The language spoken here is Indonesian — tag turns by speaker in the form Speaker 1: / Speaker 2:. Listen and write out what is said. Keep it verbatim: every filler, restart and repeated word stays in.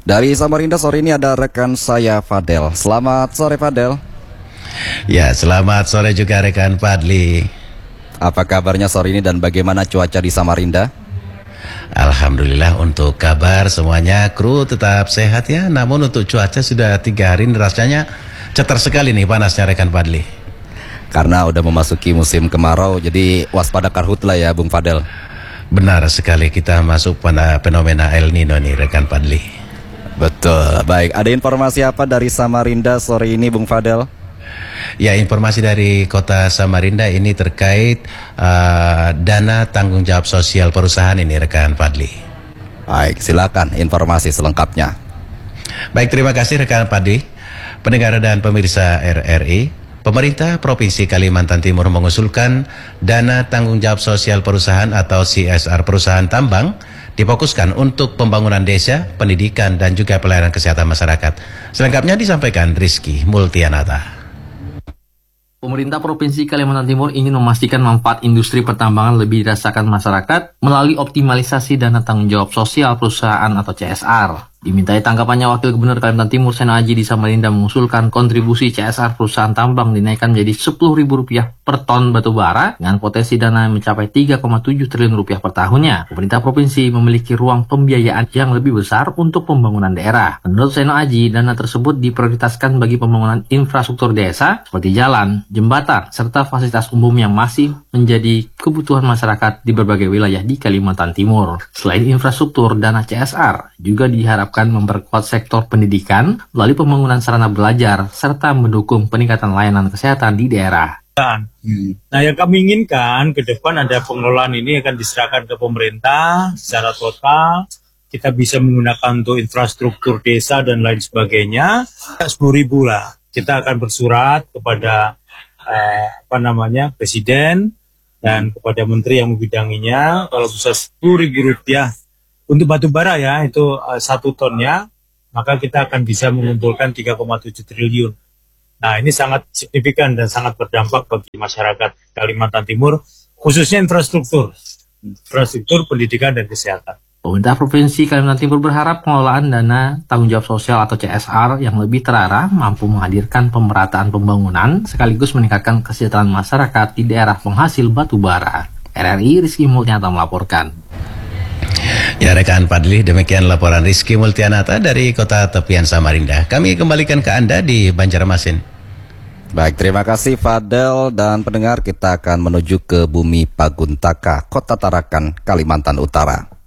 Speaker 1: Dari Samarinda sore ini ada rekan saya Fadel. Selamat sore Fadel.
Speaker 2: Ya, selamat sore juga rekan Fadli.
Speaker 1: Apa kabarnya sore ini dan bagaimana cuaca di Samarinda?
Speaker 2: Alhamdulillah untuk kabar semuanya kru tetap sehat ya. Namun untuk cuaca sudah tiga hari ini rasanya cetar sekali nih panasnya rekan Fadli.
Speaker 1: Karena udah memasuki musim kemarau, jadi waspada karhutla ya Bung Fadel.
Speaker 2: Benar sekali, kita masuk pada fenomena El Nino nih rekan Fadli.
Speaker 1: Betul, baik. Ada informasi apa dari Samarinda sore ini Bung Fadel?
Speaker 2: Ya, informasi dari kota Samarinda ini terkait uh, dana tanggung jawab sosial perusahaan ini rekan Fadli.
Speaker 1: Baik, silakan informasi selengkapnya.
Speaker 2: Baik, terima kasih rekan Fadli. Pendengar dan pemirsa R R I, pemerintah Provinsi Kalimantan Timur mengusulkan dana tanggung jawab sosial perusahaan atau C S R perusahaan tambang difokuskan untuk pembangunan desa, pendidikan, dan juga pelayanan kesehatan masyarakat. Selengkapnya disampaikan Rizky Multianata.
Speaker 3: Pemerintah Provinsi Kalimantan Timur ingin memastikan manfaat industri pertambangan lebih dirasakan masyarakat melalui optimalisasi dana tanggung jawab sosial perusahaan atau C S R. Dimintai tanggapannya Wakil Gubernur Kalimantan Timur Seno Aji di Samarinda mengusulkan kontribusi C S R perusahaan tambang dinaikkan menjadi sepuluh ribu rupiah per ton batu bara dengan potensi dana mencapai tiga koma tujuh triliun rupiah per tahunnya. Pemerintah provinsi memiliki ruang pembiayaan yang lebih besar untuk pembangunan daerah. Menurut Seno Aji, dana tersebut diprioritaskan bagi pembangunan infrastruktur desa seperti jalan, jembatan, serta fasilitas umum yang masih menjadi kebutuhan masyarakat di berbagai wilayah di Kalimantan Timur. Selain infrastruktur, dana C S R juga diharapkan akan memperkuat sektor pendidikan melalui pembangunan sarana belajar serta mendukung peningkatan layanan kesehatan di daerah.
Speaker 4: Nah, yang kami inginkan ke depan ada pengelolaan ini akan diserahkan ke pemerintah secara total. Kita bisa menggunakan untuk infrastruktur desa dan lain sebagainya. sepuluh ribu lah. Kita akan bersurat kepada eh, apa namanya presiden dan kepada menteri yang membidanginya kalau bisa sepuluh ribu rupiah. Untuk batu bara ya, itu uh, satu tonnya, maka kita akan bisa mengumpulkan tiga koma tujuh triliun. Nah, ini sangat signifikan dan sangat berdampak bagi masyarakat Kalimantan Timur, khususnya infrastruktur, infrastruktur pendidikan dan kesehatan.
Speaker 3: Pemerintah Provinsi Kalimantan Timur berharap pengelolaan dana tanggung jawab sosial atau C S R yang lebih terarah mampu menghadirkan pemerataan pembangunan sekaligus meningkatkan kesejahteraan masyarakat di daerah penghasil batu bara. R R I Rizky Multianata melaporkan.
Speaker 2: Ya rekan Fadli, demikian laporan Rizky Multianata dari kota tepian Samarinda. Kami kembalikan ke Anda di Banjarmasin.
Speaker 1: Baik, terima kasih Fadel dan pendengar, kita akan menuju ke Bumi Paguntaka, Kota Tarakan, Kalimantan Utara.